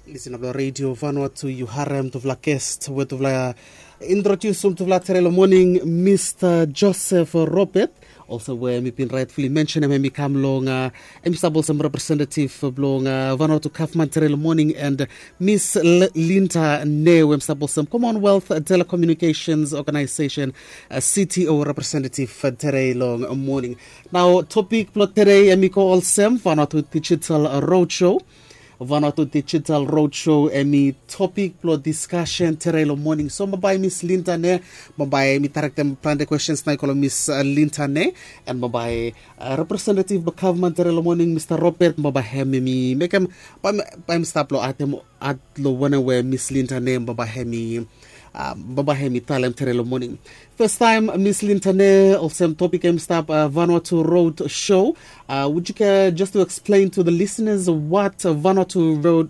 Listen up radio Vanuatu Yuharem to vla guest with vla introduce to vla terelo morning Mr. Joseph Robert. Also where me been rightfully mentioned me come long Mr. some representative long Vanuatu Kaufman terelo morning and Miss Linda Ne Mr. some Commonwealth Telecommunications Organization CTO representative terelo morning. Now topic plot today amiko all sem Vanuatu Digital Roadshow. Vanuatu Digital Roadshow emi topic plot discussion terelo morning. So mabai Miss Linda ne, mabai mi tarak them plan the questions na ikolo Miss Linda ne, and mabai representative government terelo morning Mr. Robert mabai hemi mi mekem by stop lo atem at lo wana where Miss Linda ne mabai hemi talent terelo morning. First time Miss Lintane also topic stop Vanuatu Road Show. Would you care just to explain to the listeners what Vanuatu Road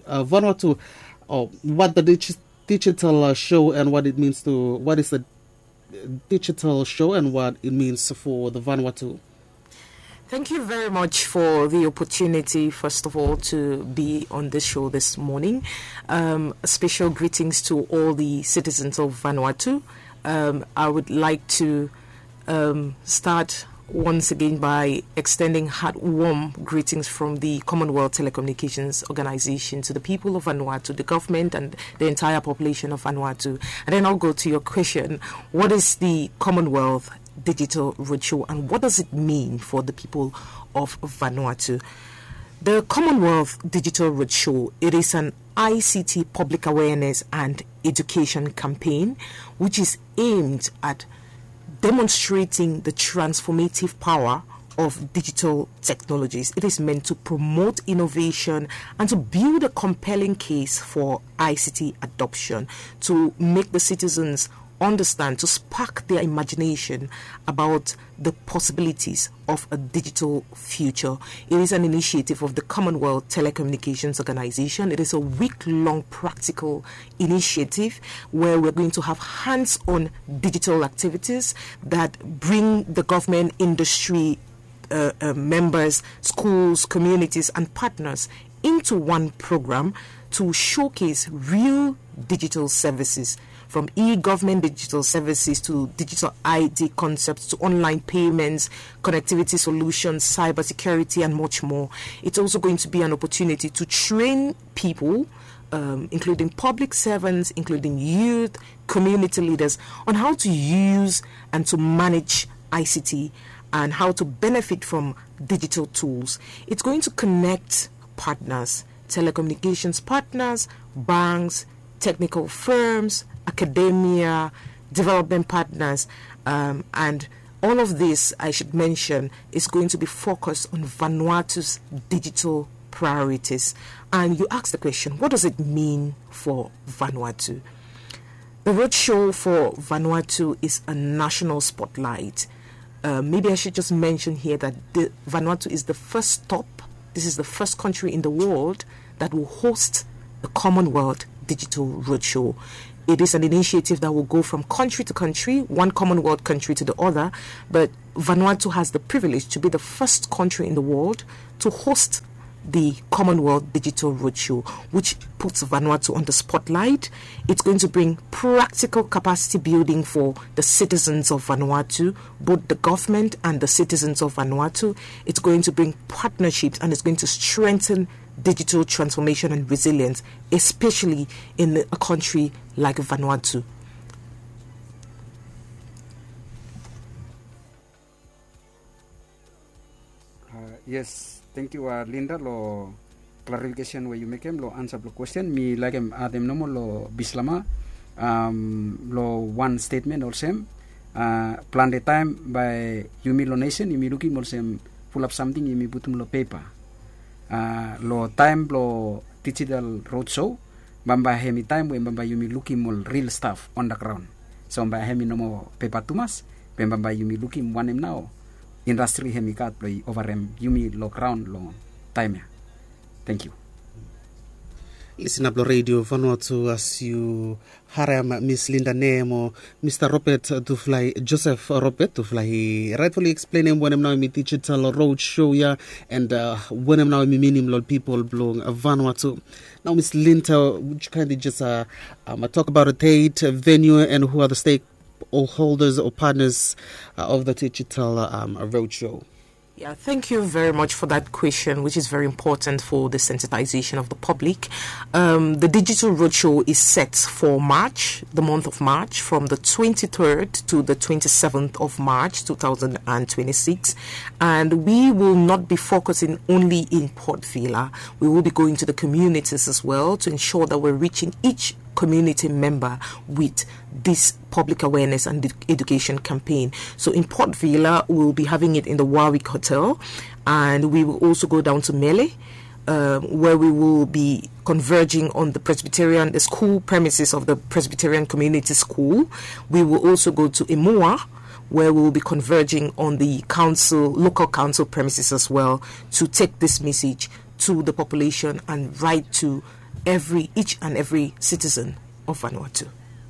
what the digital show and what it means to what is a digital show and what it means for the Vanuatu? Thank you very much for the opportunity, first of all, to be on this show this morning. Special greetings to all the citizens of Vanuatu. I would like to start once again by extending heartwarm greetings from the Commonwealth Telecommunications Organization to the people of Vanuatu, the government and the entire population of Vanuatu. And then I'll go to your question, what is the Commonwealth Digital Roadshow and what does it mean for the people of Vanuatu? The Commonwealth Digital Roadshow, it is an ICT public awareness and education campaign which is aimed at demonstrating the transformative power of digital technologies. It is meant to promote innovation and to build a compelling case for ICT adoption, to make the citizens understand, to spark their imagination about the possibilities of a digital future. It is an initiative of the Commonwealth Telecommunications Organization. It is a week-long practical initiative where we're going to have hands-on digital activities that bring the government, industry, members, schools, communities, and partners into one program to showcase real digital services, from e-government digital services to digital ID concepts to online payments, connectivity solutions, cybersecurity, and much more. It's also going to be an opportunity to train people, including public servants, including youth, community leaders, on how to use and to manage ICT and how to benefit from digital tools. It's going to connect partners, telecommunications partners, banks, technical firms, academia, development partners, and all of this, I should mention, is going to be focused on Vanuatu's digital priorities. And you ask the question, what does it mean for Vanuatu? The roadshow for Vanuatu is a national spotlight. Maybe I should just mention here that Vanuatu is the first stop. This is the first country in the world that will host the Commonwealth Digital Roadshow. It is an initiative that will go from country to country, one Commonwealth country to the other, but Vanuatu has the privilege to be the first country in the world to host the Commonwealth Digital Roadshow, which puts Vanuatu on the spotlight. It's going to bring practical capacity building for the citizens of Vanuatu, both the government and the citizens of Vanuatu. It's going to bring partnerships and it's going to strengthen digital transformation and resilience, especially in a country like Vanuatu. Yes, thank you, Linda. Lo clarification where you make him lo answer the question. Me like him adem nomo lo bislama lo one statement or same. Plan the time by Yumi lo nation. Yumi looking more same full of something. Yumi butum lo paper. Lo time lo digital roadshow bamba hemi time when bamba yumi looking more real stuff on the ground. So bamba hemi no more paper tumas when bamba yumi looking one him now industry hemi kat play over him yumi lo ground lo time. Thank you. Listen up, Radio Vanuatu, as you Haram Miss Linda Nemo, Mr. Robert Duflay, Joseph Robert Duflay, rightfully explaining when I'm now in digital road show ya, and when I'm now in meaning lot people belong Vanuatu. Now, Miss Linda, would you kindly just talk about a date, venue, and who are the stakeholders or partners of the digital road show? Yeah, thank you very much for that question, which is very important for the sensitization of the public. The Digital Roadshow is set for March, the month of March, from the 23rd to the 27th of March 2026. And we will not be focusing only in Port Vila. We will be going to the communities as well to ensure that we're reaching each community member with this public awareness and education campaign. So in Port Vila, we'll be having it in the Warwick Hotel, and we will also go down to Mele, where we will be converging on the school premises of the Presbyterian Community School. We will also go to Emua, where we will be converging on the local council premises as well, to take this message to the population and right to each and every citizen of Vanuatu.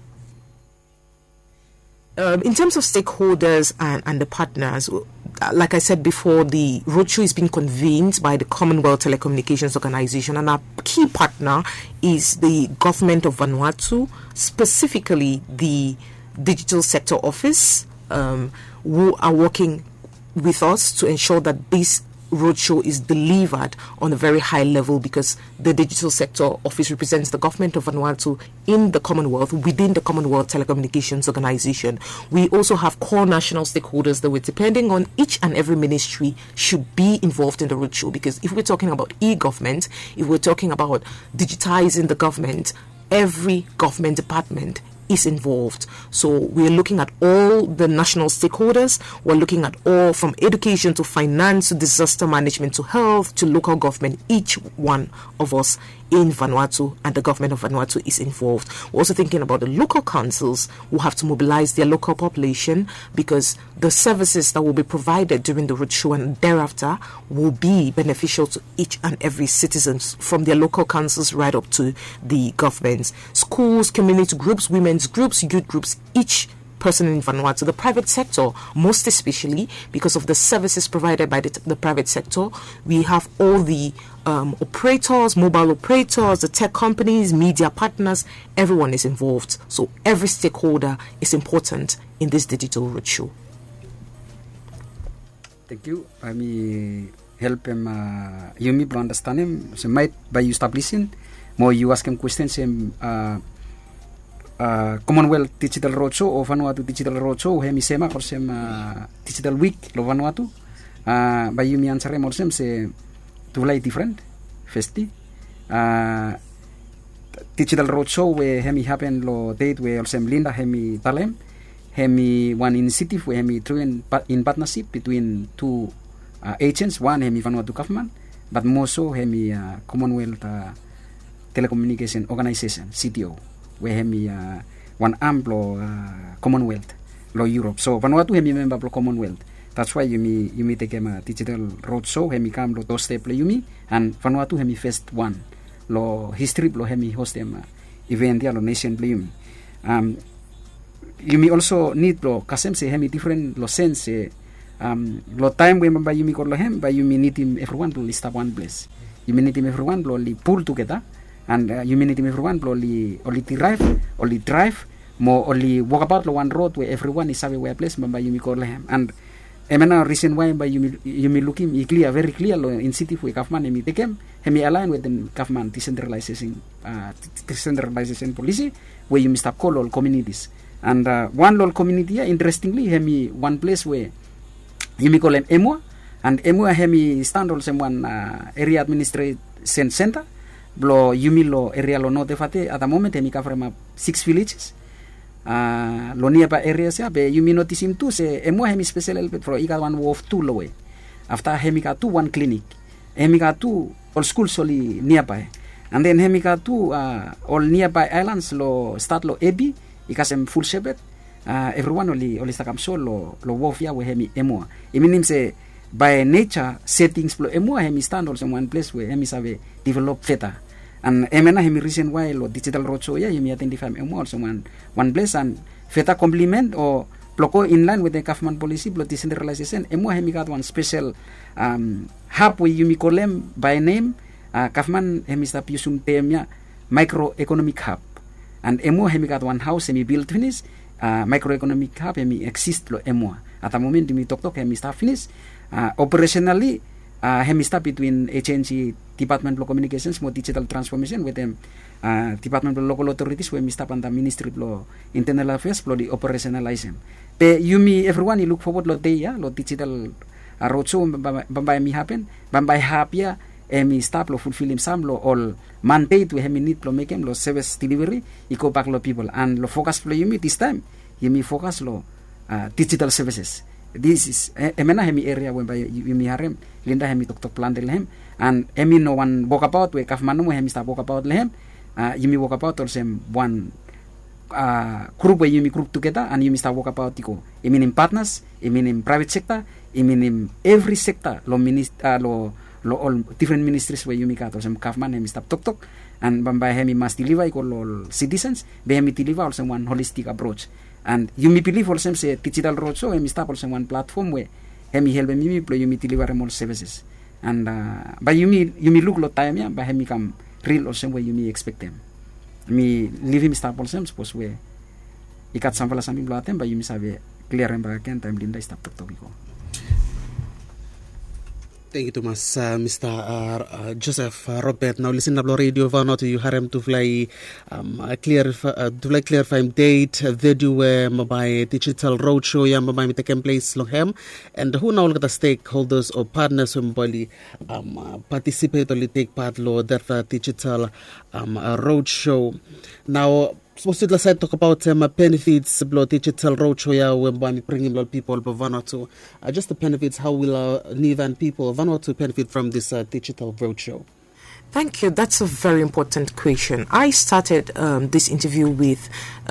In terms of stakeholders and the partners, like I said before, the roadshow is being convened by the Commonwealth Telecommunications Organization, and our key partner is the government of Vanuatu, specifically the Digital Sector Office, who are working with us to ensure that this roadshow is delivered on a very high level, because the Digital Sector Office represents the government of Vanuatu in the Commonwealth, within the Commonwealth Telecommunications Organization. We also have core national stakeholders that we're depending on. Each and every ministry should be involved in the roadshow, because if we're talking about e-government, if we're talking about digitizing the government, every government department is involved. So we're looking at all the national stakeholders. We're looking at all from education to finance to disaster management to health to local government. Each one of us in Vanuatu and the government of Vanuatu is involved. We're also thinking about the local councils who have to mobilize their local population, because the services that will be provided during the roadshow and thereafter will be beneficial to each and every citizen, from their local councils right up to the governments. Schools, community groups, women's groups, youth groups, each person in Vanuatu, the private sector, most especially because of the services provided by the private sector. We have all the operators, mobile operators, the tech companies, media partners, everyone is involved. So every stakeholder is important in this digital roadshow. Thank you. I may help him, you may understand him. So might by you establishing, more you ask him questions, Commonwealth Digital Roadshow o Vanuatu Digital Roadshow hemi sema korsem Digital Week lo Vanuatu by you me answer morsem se tulay different festi Digital Roadshow we hemi happen lo date we olsem Linda hemi talem hemi one initiative we hemi through in partnership between two agents, one hemi Vanuatu government but more so hemi Commonwealth Telecommunication Organization CTO we hemi one arm lo Commonwealth lo Europe. So Vanuatu hemi member lo Commonwealth. That's why you me take a digital roadshow hemi come lo dos step lo yumi, and Vanuatu hemi first one lo history lo hemi host them event ya lo nation lo yumi. Yumi also need lo kasem se hemi different lo sense lo time we member yumi kor lo hem by yumi need him everyone to list up one place. Yumi need him everyone lo li pull together. And you mean it everyone only drive more only walk about one road where everyone is having where place by you call him. And a reason why by you me looking clear very clear in city for government me take him align with the government decentralization policy where you must call all communities. And one little community interestingly hemi one place where you me call him Emua, and Emua hemi stand also one area administration center. Blo yumilo area lo no defate at the moment hemi cover 6 villages lo nearby areas ya be yumi notice him too se emo hemi special help for iga one wolf two lowe after hemi ka two one clinic hemi ka two all schools soli nearby, and then hemi ka two all nearby islands lo start lo ebi ikasem full shebet everyone oli stakam so lo wolf ya we hemi emo iminim se by nature settings lo emo hemi stand also one place where hemi save develop feta And emena hemi reason why lo digital roadshow ya hemi identify emo also one place and feta compliment or ploko in line with the government policy blo decentralization emo hemi got one special hub we yumi kolem by name government hemi stap yusum temya microeconomic hub and emo hemi got one house hemi built finish microeconomic hub hemi exist lo emo at the moment hemi tok hemi start finish operationally hemi start between agency Department of Communications mo digital transformation with them Department of Local Authorities we start on the Ministry of Internal Affairs lo di operationalize them. Pe yumi everyone you look forward lo day ya lo digital roadshow bambay mi happen bambay hapya emi stop lo fulfill him sam lo all mandate we hemi need lo make him lo service delivery iko back lo people and lo focus lo yumi this time yumi focus lo digital services. This is emena hemi area when by yumi harem linda hemi tok plan del hem and emi no one walk about we kafmanu mo hemi sta walk about lehem yumi walk about or sem one group we yumi group together and yumi sta walk about iko eminim partners eminim private sector eminim every sector lo minister lo all different ministries we yumi kat or sem kafman hemi sta tok and bambay hemi must deliver iko lo citizens be hemi deliver also one holistic approach. And you may believe also say digital roadshow hemi start also one platform where hemi help me play you may deliver more services and but you may look lot time ya but hemi come real also where you may expect them me leave him start also suppose where ikat sampai sambil belatem but you may have clear and bagian time linda start tok iko. Thank you, Thomas. Mr. Joseph Robert. Now, listen to radio. Vanuatu you harem to fly clarify date. They do my digital roadshow. Yeah, my taking place long ham. And who now look at the stakeholders or partners who participate or take part lo that digital roadshow. Now, supposed to let's talk about benefits of digital roadshow yeah when by bringing people but Vanuatu just the benefits how will Nivan people Vanuatu benefit from this digital roadshow. Thank you. That's a very important question. I started this interview with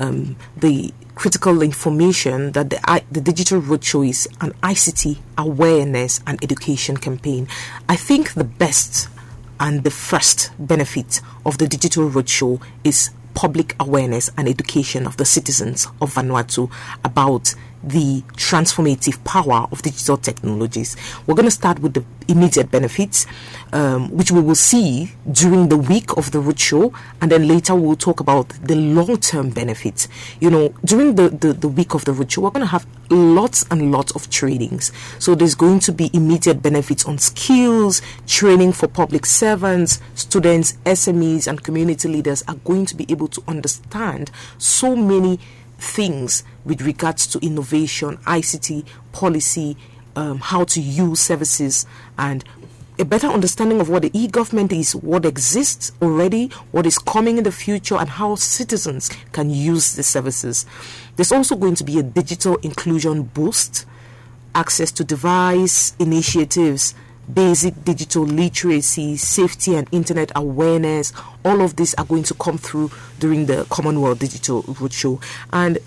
the critical information that the digital roadshow is an ICT awareness and education campaign. I think the best and the first benefit of the digital roadshow is public awareness and education of the citizens of Vanuatu about the transformative power of digital technologies. We're going to start with the immediate benefits, which we will see during the week of the roadshow, and then later we'll talk about the long-term benefits. You know, during the week of the roadshow, we're going to have lots and lots of trainings. So there's going to be immediate benefits on skills, training for public servants, students, SMEs, and community leaders are going to be able to understand so many things with regards to innovation, ICT, policy, how to use services, and a better understanding of what the e-government is, what exists already, what is coming in the future, and how citizens can use the services. There's also going to be a digital inclusion boost, access to device initiatives, basic digital literacy, safety and internet awareness. All of these are going to come through during the Commonwealth Digital Roadshow. And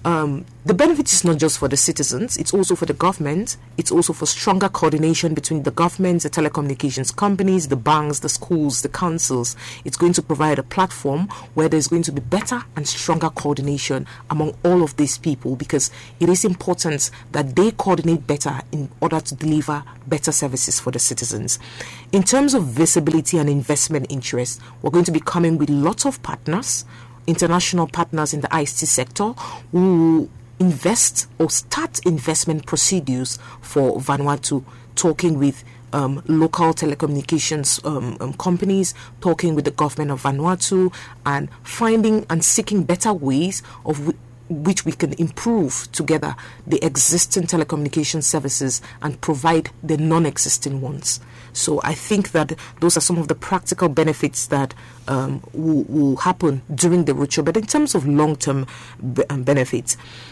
the benefit is not just for the citizens, it's also for the government. It's also for stronger coordination between the governments, the telecommunications companies, the banks, the schools, the councils. It's going to provide a platform where there's going to be better and stronger coordination among all of these people, because it is important that they coordinate better in order to deliver better services for the citizens. In terms of visibility and investment interest, we're going to be coming with lots of partners, international partners in the ICT sector who invest or start investment procedures for Vanuatu, talking with local telecommunications companies, talking with the government of Vanuatu, and finding and seeking better ways of which we can improve together the existing telecommunication services and provide the non-existing ones. So I think that those are some of the practical benefits that will happen during the roadshow. But in terms of long-term benefits,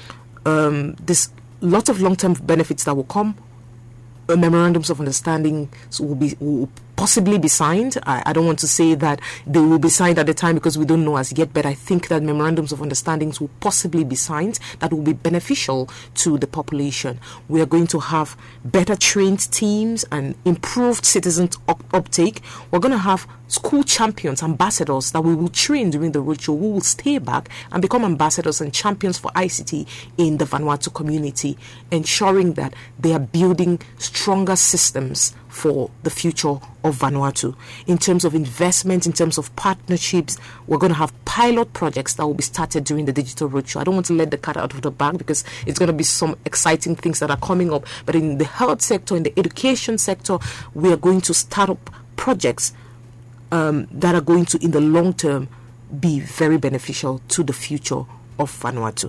there's lots of long-term benefits that will come. Memorandums of understanding will possibly be signed. I don't want to say that they will be signed at the time because we don't know as yet, but I think that memorandums of understandings will possibly be signed that will be beneficial to the population. We are going to have better trained teams and improved citizen uptake. We're going to have school champions, ambassadors that we will train during the roadshow who will stay back and become ambassadors and champions for ICT in the Vanuatu community, ensuring that they are building stronger systems for the future of Vanuatu. In terms of investment, in terms of partnerships, we're going to have pilot projects that will be started during the digital roadshow. I don't want to let the cat out of the bag because it's going to be some exciting things that are coming up. But in the health sector, in the education sector, we are going to start up projects that are going to, in the long term, be very beneficial to the future of Vanuatu.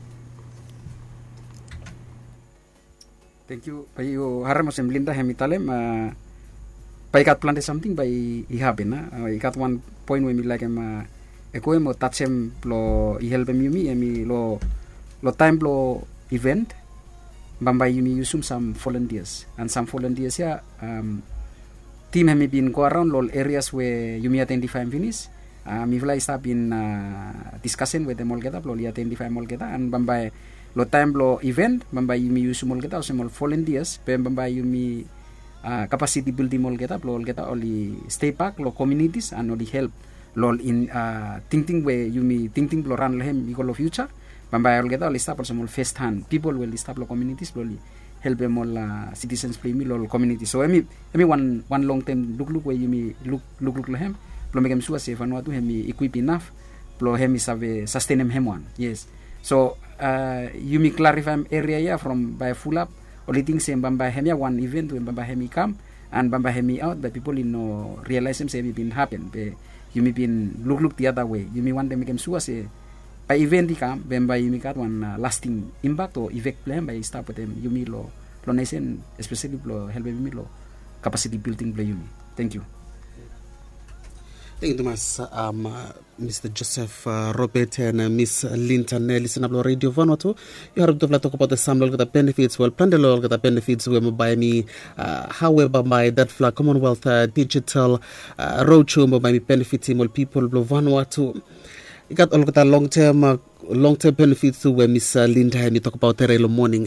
Thank you. Payo haramos Linda hemitalem. Paikat plante something by ihaben na. Ikat one point when me like eko mo touchem lo ihelpem yumi emi lo time lo event. Bambay yumi yusum some volunteers and some volunteers ya team hemi been go around lol areas where you may identify and finish. Mi vla stop in discussion with them all get up lol identify all get and bambay lo time lo event bambay you mi use all get up small volunteers pe bambay you mi capacity building all get up only stay back lo communities and only help lol in thinking where you mi thinking lo run lehem because of future bambay all get up stop small first hand people will stop lo communities slowly help them all citizens play me lol community. So emi one long term look where you me look lehem plo megam sua se Vanuatu hemi equip enough plo hemi save sustain hem one. Yes. So you me clarify area ya from by full up only things say bamba hemi one event when bamba hemi come and bamba hemi out but people in no realize them say been happen be you me been look the other way. You me one them megam sua se by event ikam bamba you me got one lasting impact or effect plan by start with them you me lo nation especially lo help me lo capacity building play you me. Thank you. Thank you, Mr. Joseph Robert and Miss Linda listen up Radio Vanuatu. You heard to talk about the some of the benefits. Well, plan the benefits we by me. However, by that flag Commonwealth digital roadshow by me benefiting all people of Vanuatu. You got all of the long term benefits to where Miss Linda and you talk about the early morning.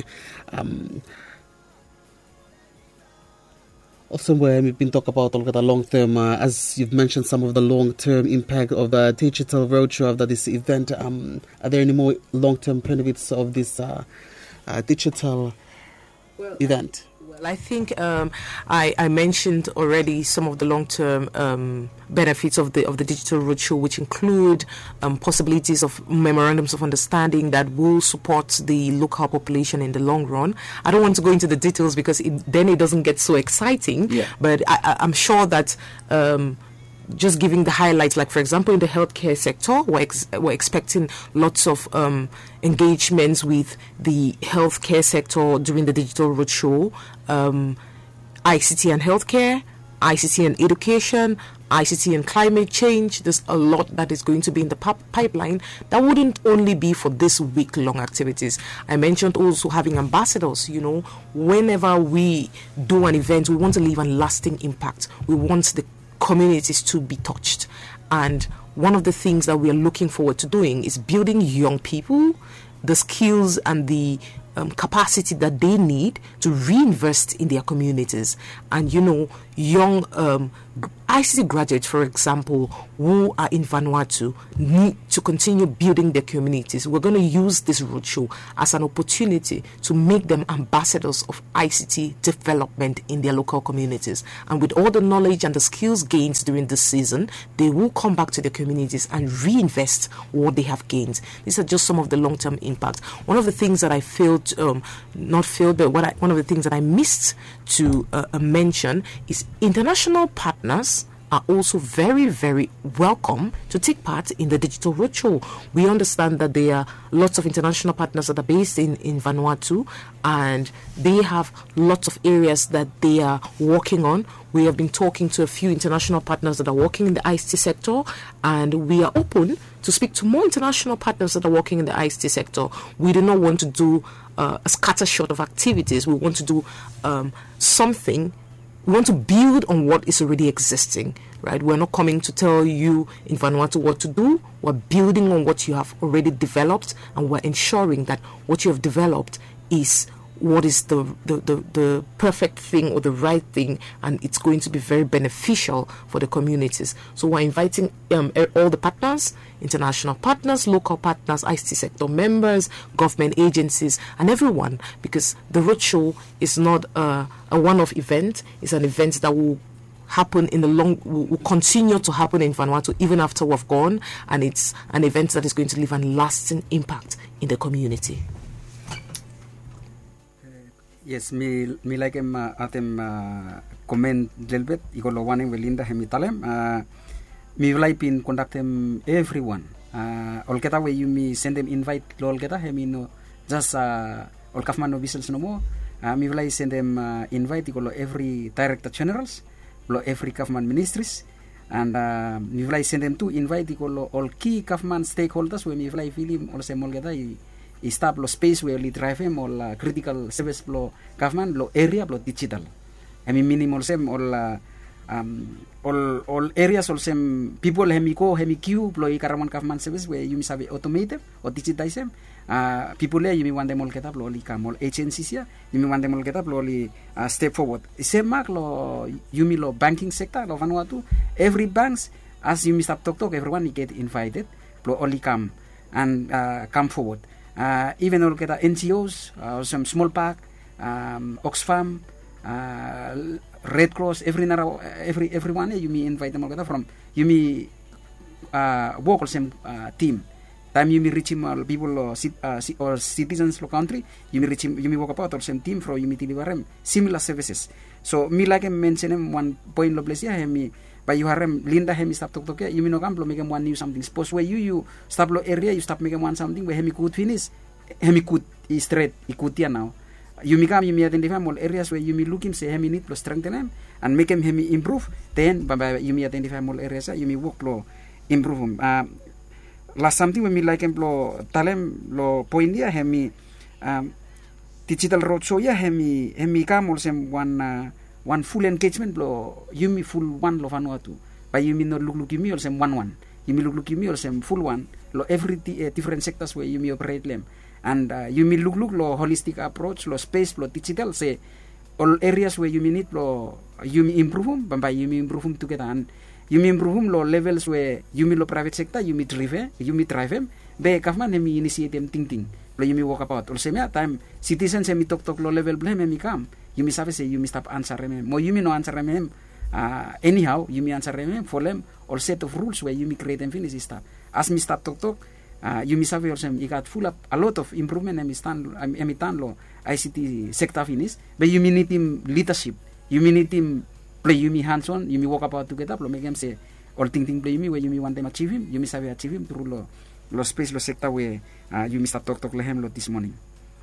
Also, where we've been talking about all of the long-term, as you've mentioned, some of the long-term impact of the digital roadshow after this event. Are there any more long-term benefits of this digital event? Well, I think I mentioned already some of the long-term benefits of the digital roadshow, which include possibilities of memorandums of understanding that will support the local population in the long run. I don't want to go into the details because then it doesn't get so exciting. Yeah. But I'm sure that just giving the highlights, like for example in the healthcare sector, we're expecting lots of engagements with the healthcare sector during the digital roadshow, ICT and healthcare, ICT and education, ICT and climate change. There's a lot that is going to be in the pipeline that wouldn't only be for this week-long activities. I mentioned also having ambassadors. You know, whenever we do an event, we want to leave a lasting impact. We want the communities to be touched, and one of the things that we are looking forward to doing is building young people the skills and the capacity that they need to reinvest in their communities. And you know, young ICT graduates, for example, who are in Vanuatu need to continue building their communities. We're going to use this roadshow as an opportunity to make them ambassadors of ICT development in their local communities. And with all the knowledge and the skills gained during this season, they will come back to their communities and reinvest what they have gained. These are just some of the long-term impacts. One of the things that I failed, not failed, but one of the things that I missed to mention is international partners are also very, very welcome to take part in the digital roadshow. We understand that there are lots of international partners that are based in Vanuatu, and they have lots of areas that they are working on. We have been talking to a few international partners that are working in the ICT sector, and we are open to speak to more international partners that are working in the ICT sector. We do not want to do a scattershot of activities. We want to do something we want to build on what is already existing, right? We're not coming to tell you in Vanuatu what to do. We're building on what you have already developed, and we're ensuring that what you have developed is what is the perfect thing or the right thing, and it's going to be very beneficial for the communities. So we're inviting all the partners, international partners, local partners, ICT sector members, government agencies, and everyone, because the roadshow is not a one-off event. It's an event that will happen will continue to happen in Vanuatu even after we've gone, and it's an event that is going to leave a lasting impact in the community. Yes, me like atem comment little bit. Iko lo waning welinda hemi talem. Me like pin conduct them everyone. All keta we you me send them invite lo all keta hemi no just all kafman officials no more. Me like send them invite iko lo every director generals, lo every kafman ministries, and me like send them to invite iko lo all key kafman stakeholders we me like film all sem all keta stop lo space where li drive him all critical service lo government lo area lo digital. Minimal sem all areas all sem people hemi queue lo ikaraman government service where you misabi automated or digitize people le you want them all get up lo li kam all agencies ya you want them all get up lo li step forward. Same mark lo you lo banking sector lo Vanuatu every banks as you mistap talk everyone get invited lo only come and come forward. Even all get NGOs, some small park, Oxfam, Red Cross, everyone you may invite them all from you may work on same team. Time you may reach him people or citizens of country, you may reach him, you may work about or same team from you may deliver them similar services. So me like mention him one point of place here me. But you harem Linda hemi stop talk you know camplo make one new something. Suppose where you stop lo area you stop making one something where hemi could finish hemi could straight ikutia now. You may come you may identify all areas where you may look him say hemi need to strengthen him and make him hemi improve. Then you may identify all areas you may work lo improve him. Last something when me like him lo talem lo point dia hemi digital roadshow ya hemi come also one full engagement lo yumi full one lo Vanuatu. But you mean no look me or some one. You mean look me or some full one lo every different sectors where you may operate them. And you mean look lo holistic approach lo space lo digital say all areas where you mean it lo you may improve them, but by you may improve them together and you may improve them lo levels where you mean lo private sector you may drive them. Be government hemi initiate them ting lo you may walk about. Also me time citizens hemi talk lo level blame hemi come. You may say you may stop answer them. More you may no answer them. Anyhow, you may answer them for them or set of rules where you may create and finish stuff. As me stop talk, you may say also you got full up a lot of improvement and stand lo ICT sector finish. But you may need him leadership. You may need him play. You may hands on. You may walk about together. Lo make him say or think play me where you may want them achieve him. You may say achieve him through lo space lo sector where you may stop talk lehem lo this morning.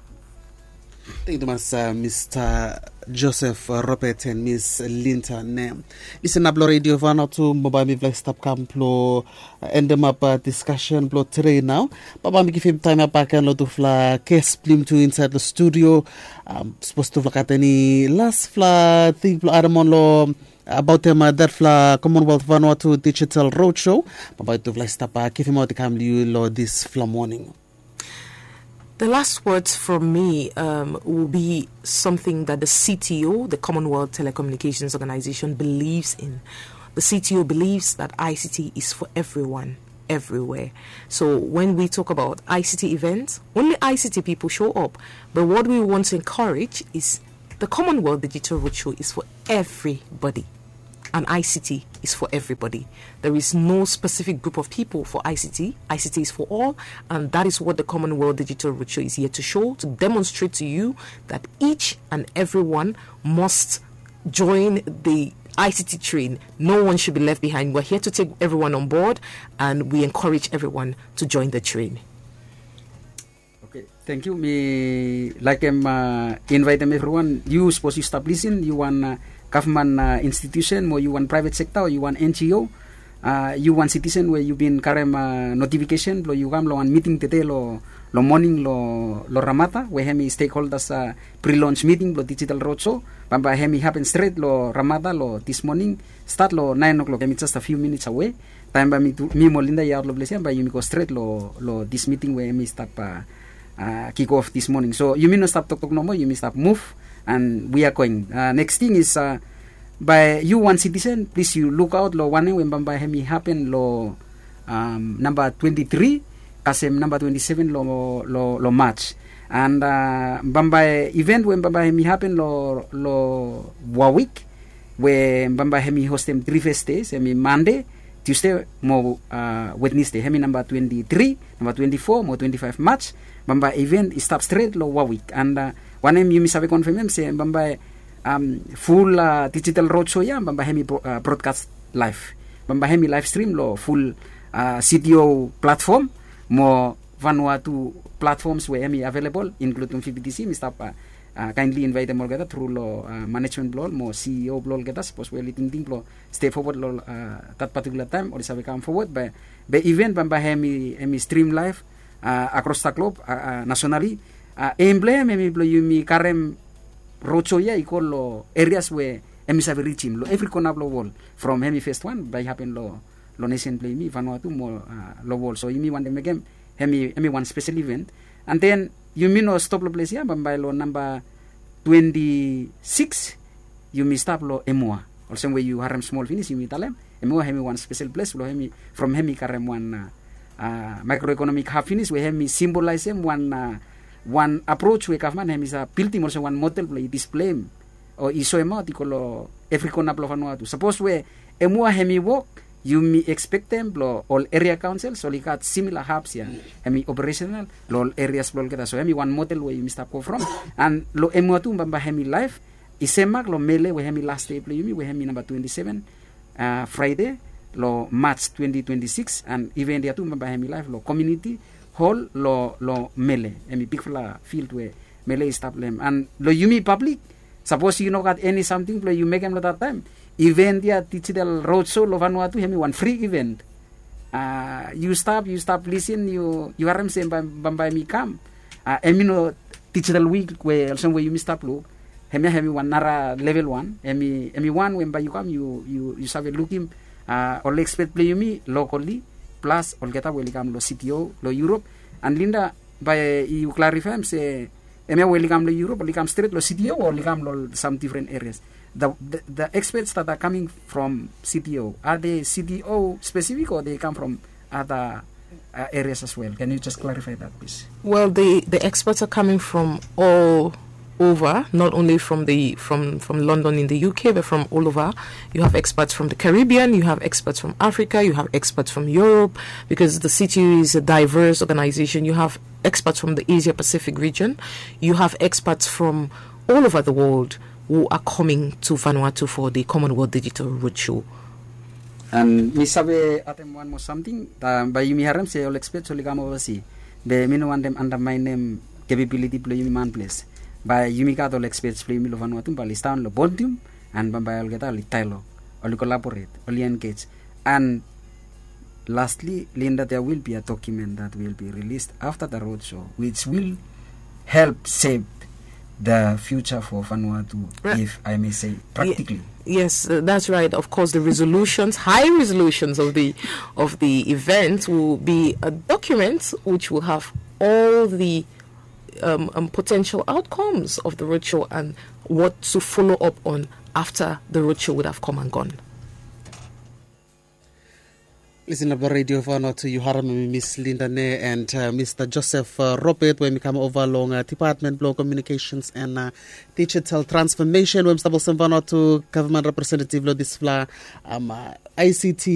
Thank you much, Mr. Joseph Robert and Miss Linta Name. Listen up, Radio Vanuatu, Baba mi vlog stop camp lo end them up discussion lo today now. Baba mi give him time back and lo to fla case plim to inside the studio. Supposed to fla katani last fla thing fla adamon lo about them that fla Commonwealth Vanuatu Digital Roadshow. Baba to fla stop give him out the cam you lo this fla morning. The last words from me will be something that the CTO, the Commonwealth Telecommunications Organization, believes in. The CTO believes that ICT is for everyone, everywhere. So when we talk about ICT events, only ICT people show up. But what we want to encourage is the Commonwealth Digital Roadshow is for everybody. And ICT is for everybody. There is no specific group of people for ICT. ICT is for all, and that is what the Commonwealth Digital Roadshow is here to show, to demonstrate to you that each and everyone must join the ICT train. No one should be left behind. We're here to take everyone on board, and we encourage everyone to join the train. Okay, thank you. Me like invite them everyone. You supposed to stop listening. You want government institution, or you want private sector, or you want NGO. you one citizen where you been karem notification lo you kam lo one meeting tete lo morning lo ramata where hemi stakeholders pre-launch meeting lo digital roadshow bamba hemi happen straight lo ramata lo this morning start lo 9 o'clock hemi just a few minutes away time ba mi molinda ya lo blesian ba you go straight lo this meeting where hemi start kick off this morning. So you mean no stop talk no more, you mean stop move and we are going. Next thing is by you one citizen, please you look out lo one when bamba hemi happen lo number 23 kasem number 27 lo match. And bamba event when bamba hemi happen lo week where bamba hemi host them 3 first days, hemi Monday, Tuesday mo Wednesday, hemi number 23, number 24, mo 25 March. Bamba event is stop straight lo week and one you miss have confirm say bamba full digital roadshow ya bamba hemi broadcast live bamba hemi live stream lo full CTO platform mo Vanuatu platforms where hemi available including FBTC mi stop kindly invite them all geta through lo management blog mo CEO blog geta suppose we ting lo stay forward lo that particular time or sabi come forward by event bamba hemi stream live across the globe nationally emblem yumi karem roadshow ya ikol lo areas where emi sabi reaching lo every corner of the world from hemi first one by happen lo nation play me Vanuatu mo lo world so yumi one them again hemi one special event and then yumi no stop lo place ya by lo number 26 yumi stop lo emua also where you harem small finish yumi talem emua hemi one special place lo hemi from hemi karem one microeconomic happiness we have me symbolize them one approach we have man hemi sa building also one model play display or iso emoticolo every corner of Vanuatu suppose we emua hemi work you me expect them lo all area council so like similar hubs ya hemi operational lo areas lo kita so hemi one model where you must go from and lo emua tu bamba hemi live isemak lo mele we hemi last day play we hemi number 27 Friday lo March 2026 and event dia tu bamba hemi live lo community hall lo mele hemi big fla field where mele establem and lo yumi public suppose you know got any something play you make them at that time event dia digital roadshow lo Vanuatu hemi one free event you stop listen you are saying bamba hemi come hemi no digital week where also where you stop look hemi one nara level 1 hemi one when by you come you have a looking all expect play me locally plus all get welcome lo CTO lo Europe and Linda by you clarify say welcome lo Europe welcome straight lo CTO or welcome lo some different areas the experts that are coming from CTO are they CTO specific or they come from other areas as well? Can you just clarify that please? Well, the experts are coming from all over, not only from London in the UK, but from all over. You have experts from the Caribbean, you have experts from Africa, you have experts from Europe, because the CTU is a diverse organization. You have experts from the Asia Pacific region. You have experts from all over the world who are coming to Vanuatu for the Commonwealth Digital Roadshow. And mi sabe atem one more something by you mi haram say all experts so ligamo wasi be mi no want them under my name capability play you man place by yumi ka all experts play mi lo Vanuatu balistan lo bondium and bamba geta li dialogue or collaborate or engage. And lastly, Linda, there will be a document that will be released after the roadshow which will help shape the future for Vanuatu, if I may say, practically. Yes, that's right. Of course, the resolutions, high resolutions of the event will be a document which will have all the potential outcomes of the roadshow and what to follow up on after the roadshow would have come and gone. Listen about Radio Vanuatu, you have Miss Linda Ne and Mr. Joseph Robert when we come over along Department Blog Communications and Digital Transformation. When Mr. Vanuatu Government Representative Lodisfla ICT